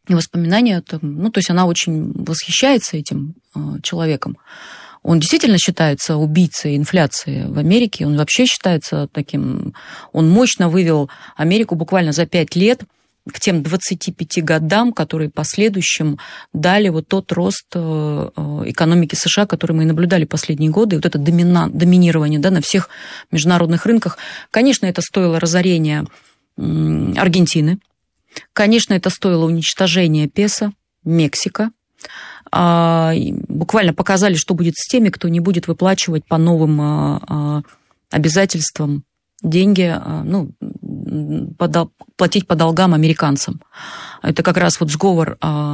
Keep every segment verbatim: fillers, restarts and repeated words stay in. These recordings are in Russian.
воспоминания, ну, то есть она очень восхищается этим человеком. Он действительно считается убийцей инфляции в Америке, он вообще считается таким, он мощно вывел Америку буквально за пять лет к тем двадцати пяти годам, которые последующим дали вот тот рост экономики США, который мы и наблюдали последние годы, и вот это домина, доминирование, да, на всех международных рынках. Конечно, это стоило разорения Аргентины, конечно, это стоило уничтожения песо, Мексика. Буквально показали, что будет с теми, кто не будет выплачивать по новым обязательствам деньги, ну, платить по долгам американцам. Это как раз вот сговор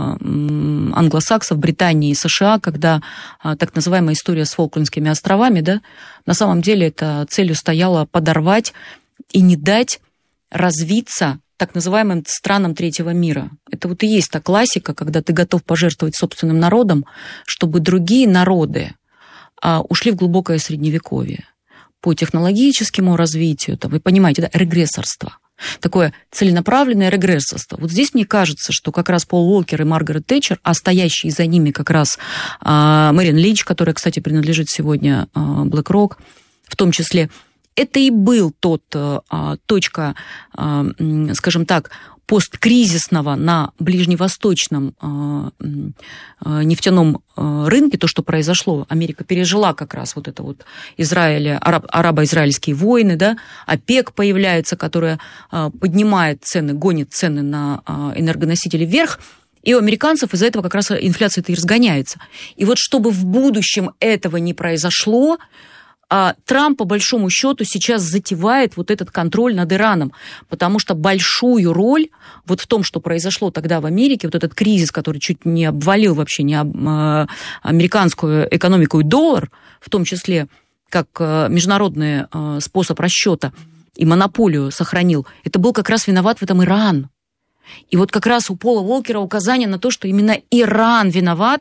англосаксов, Британии и США, когда так называемая история с Фолклендскими островами, да, на самом деле это целью стояло подорвать и не дать развиться так называемым странам третьего мира. Это вот и есть та классика, когда ты готов пожертвовать собственным народом, чтобы другие народы а, ушли в глубокое средневековье по технологическому развитию. Там, вы понимаете, да, регрессорство. Такое целенаправленное регрессорство. Вот здесь мне кажется, что как раз Пол Уокер и Маргарет Тэтчер, а стоящие за ними как раз а, Мэрин Линч, которая, кстати, принадлежит сегодня а, BlackRock, в том числе, это и был тот а, точка, а, скажем так, посткризисного на ближневосточном а, а, нефтяном а, рынке, то, что произошло. Америка пережила как раз вот это вот Израиль, араб, арабо-израильские войны, да, ОПЕК появляется, которая а, поднимает цены, гонит цены на а, энергоносители вверх, и у американцев из-за этого как раз инфляция-то и разгоняется. И вот чтобы в будущем этого не произошло, А Трамп, по большому счету, сейчас затевает вот этот контроль над Ираном, потому что большую роль вот в том, что произошло тогда в Америке, вот этот кризис, который чуть не обвалил вообще не американскую экономику и доллар, в том числе как международный способ расчета, и монополию сохранил, это был как раз виноват в этом Иран. И вот как раз у Пола Уокера указание на то, что именно Иран виноват,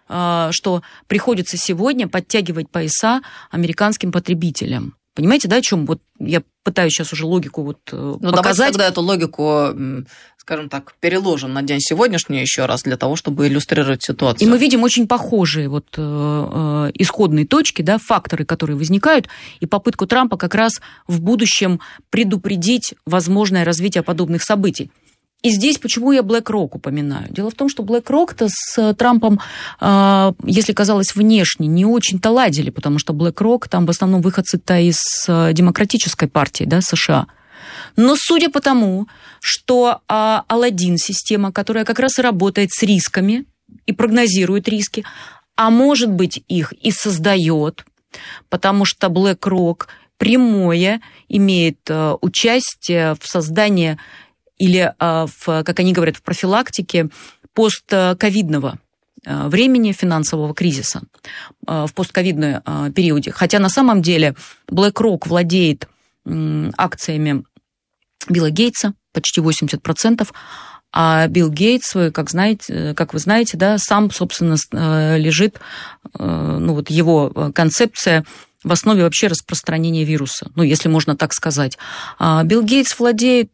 что приходится сегодня подтягивать пояса американским потребителям. Понимаете, да, о чем? Вот я пытаюсь сейчас уже логику вот ну, показать. Давайте тогда эту логику, скажем так, переложим на день сегодняшний еще раз для того, чтобы иллюстрировать ситуацию. И мы видим очень похожие вот э, исходные точки, да, факторы, которые возникают, и попытку Трампа как раз в будущем предупредить возможное развитие подобных событий. И здесь почему я BlackRock упоминаю? Дело в том, что BlackRock-то с Трампом, если казалось внешне, не очень-то ладили, потому что BlackRock там в основном выходцы-то из демократической партии, да, США. Но судя по тому, что Аладдин-система, которая как раз и работает с рисками и прогнозирует риски, а может быть их и создает, потому что BlackRock прямое имеет участие в создании или, в, как они говорят, в профилактике постковидного времени финансового кризиса, в постковидном периоде. Хотя на самом деле BlackRock владеет акциями Билла Гейтса, почти восемьдесят процентов, а Билл Гейтс, как, знаете, как вы знаете, да, сам, собственно, лежит, ну вот его концепция в основе вообще распространения вируса, ну, если можно так сказать. Билл Гейтс владеет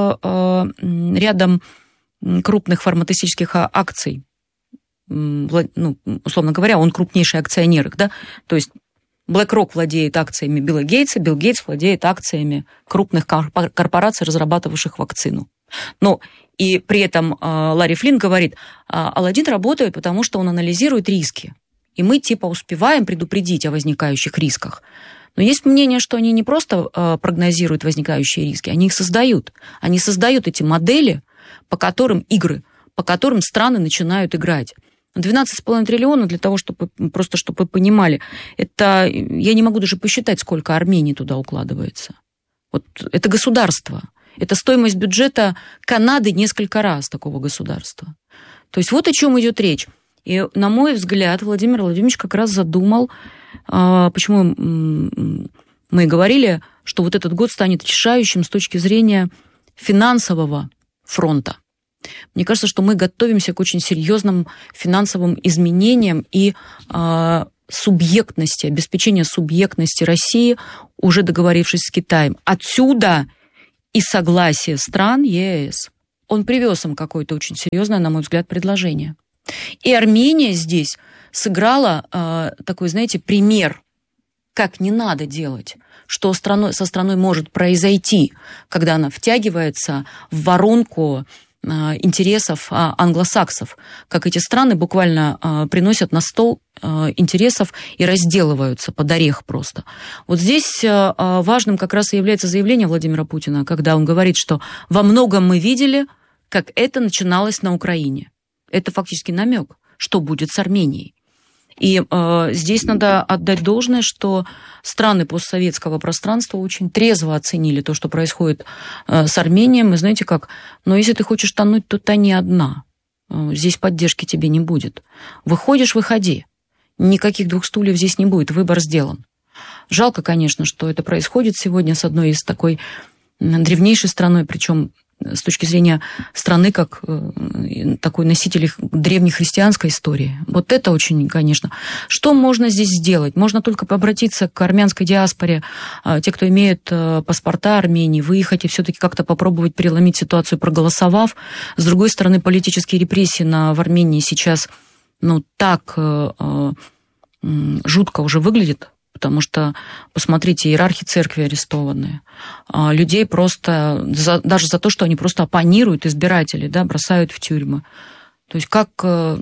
рядом крупных фармацевтических акций, ну, условно говоря, он крупнейший акционер, да, то есть BlackRock владеет акциями Билла Гейтса, Билл Гейтс владеет акциями крупных корпораций, разрабатывавших вакцину. Но и при этом Ларри Флинн говорит, Аладдин работает, потому что он анализирует риски. И мы типа успеваем предупредить о возникающих рисках. Но есть мнение, что они не просто прогнозируют возникающие риски, они их создают. Они создают эти модели, по которым игры, по которым страны начинают играть. двенадцать целых пять десятых триллиона, для того, чтобы просто чтобы вы понимали, это я не могу даже посчитать, сколько Армении туда укладывается. Вот это государство. Это стоимость бюджета Канады несколько раз такого государства. То есть вот о чем идет речь. И, на мой взгляд, Владимир Владимирович как раз задумал, почему мы говорили, что вот этот год станет решающим с точки зрения финансового фронта. Мне кажется, что мы готовимся к очень серьезным финансовым изменениям и субъектности, обеспечению субъектности России, уже договорившись с Китаем. Отсюда и согласие стран ЕС он привез им какое-то очень серьезное, на мой взгляд, предложение. И Армения здесь сыграла э, такой, знаете, пример, как не надо делать, что страной, со страной может произойти, когда она втягивается в воронку э, интересов э, англосаксов, как эти страны буквально э, приносят на стол э, интересов и разделываются под орех просто. Вот здесь э, важным как раз и является заявление Владимира Путина, когда он говорит, что во многом мы видели, как это начиналось на Украине. Это фактически намек, что будет с Арменией. И э, здесь надо отдать должное, что страны постсоветского пространства очень трезво оценили то, что происходит э, с Арменией. И знаете как, но если ты хочешь тонуть, то тони одна. Э, здесь поддержки тебе не будет. Выходишь, выходи. Никаких двух стульев здесь не будет, выбор сделан. Жалко, конечно, что это происходит сегодня с одной из такой древнейшей страной, причем с точки зрения страны, как э, такой носитель древнехристианской истории. Вот это очень, конечно. Что можно здесь сделать? Можно только обратиться к армянской диаспоре, э, те, кто имеет э, паспорта Армении, выехать и все-таки как-то попробовать переломить ситуацию, проголосовав. С другой стороны, политические репрессии на, в Армении сейчас ну, так э, э, жутко уже выглядят, потому что, посмотрите, иерархи церкви арестованные, людей просто, за, даже за то, что они просто оппонируют избирателей, да, бросают в тюрьмы. То есть как,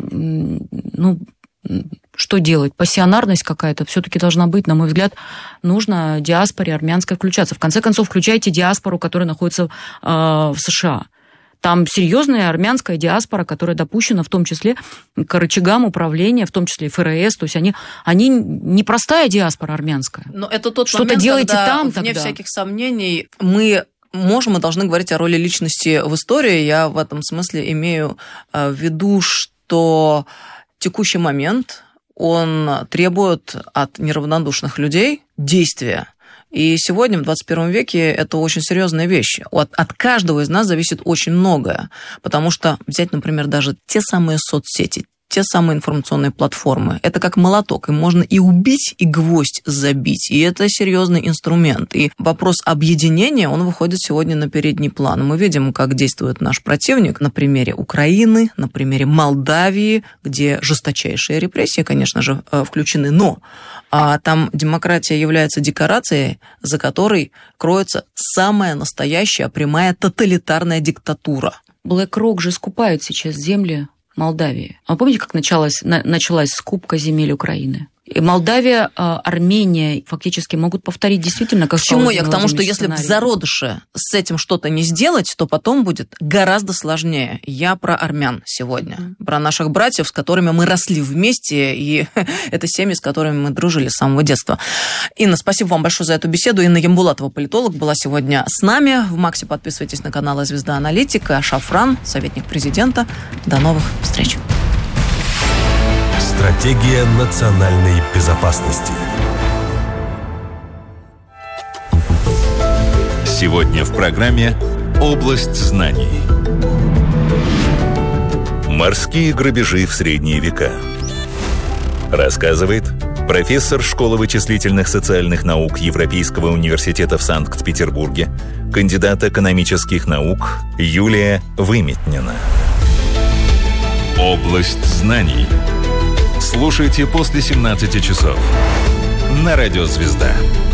ну, что делать? Пассионарность какая-то все-таки должна быть, на мой взгляд, нужно диаспоре армянской включаться. В конце концов, включайте диаспору, которая находится э, в США. Там серьезная армянская диаспора, которая допущена в том числе к рычагам управления, в том числе и ФРС. То есть они, они не простая диаспора армянская. Но это тот Что-то момент, делайте когда, там вне тогда. всяких сомнений, мы можем и должны говорить о роли личности в истории. Я в этом смысле имею в виду, что текущий момент, он требует от неравнодушных людей действия. И сегодня, в двадцать первом веке, это очень серьезные вещи. От, от каждого из нас зависит очень многое. Потому что взять, например, даже те самые соцсети, те самые информационные платформы, это как молоток. Им можно и убить, и гвоздь забить. И это серьезный инструмент. И вопрос объединения, он выходит сегодня на передний план. Мы видим, как действует наш противник на примере Украины, на примере Молдавии, где жесточайшие репрессии, конечно же, включены. Но а там демократия является декорацией, за которой кроется самая настоящая прямая тоталитарная диктатура. BlackRock же скупают сейчас земли Молдавии. А вы помните, как началась, на, началась скупка земель Украины? И Молдавия, Армения фактически могут повторить действительно, как сказал Почему я? К тому, что сценарий. Если в зародыше с этим что-то не сделать, то потом будет гораздо сложнее. Я про армян сегодня, mm. про наших братьев, с которыми мы росли вместе, и это семьи, с которыми мы дружили с самого детства. Инна, спасибо вам большое за эту беседу. Инна Ямбулатова, политолог, была сегодня с нами. В Максе подписывайтесь на канал «Звезда Аналитика». Шафран, советник президента. До новых встреч. Стратегия национальной безопасности. Сегодня в программе «Область знаний». Морские грабежи в средние века. Рассказывает профессор школы вычислительных социальных наук Европейского университета в Санкт-Петербурге, кандидат экономических наук Юлия Выметнина. «Область знаний». Слушайте после семнадцати часов на радио «Звезда».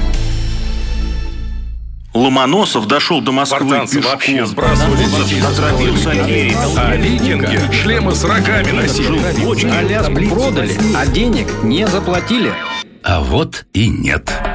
Ломоносов дошел до Москвы Спартанцы пешком. вообще сбрасывали Отравился, а викинги шлемы с рогами носили. Аляску продали, а денег не заплатили. А вот и нет.